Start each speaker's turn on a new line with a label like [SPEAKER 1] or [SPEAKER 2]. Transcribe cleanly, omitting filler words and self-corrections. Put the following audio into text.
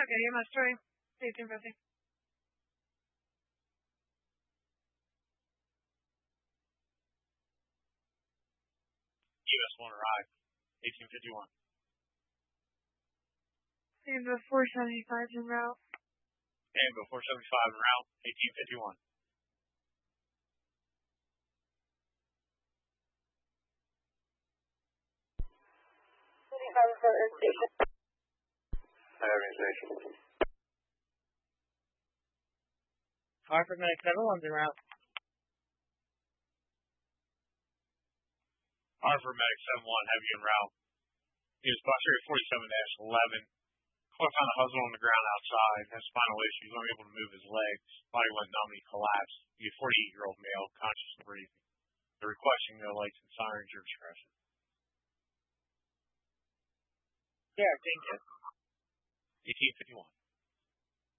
[SPEAKER 1] Okay, EMS 3, 1850.
[SPEAKER 2] EMS 1 arrived, 1851.
[SPEAKER 1] Ambulance 475 en route.
[SPEAKER 2] Ambulance 475 en route, 1851.
[SPEAKER 3] Hartford Medic 7-1's en route.
[SPEAKER 2] Hartford Medic 7-1, heavy en route. He was bus rate 47-11. Cliff found a husband on the ground outside, has spinal issues, unable to move his legs. Body went numb and he collapsed. He's a 48-year-old male, conscious and breathing. They're requesting no lights and sirens or discretion.
[SPEAKER 3] Yeah, thank you.
[SPEAKER 2] 1851.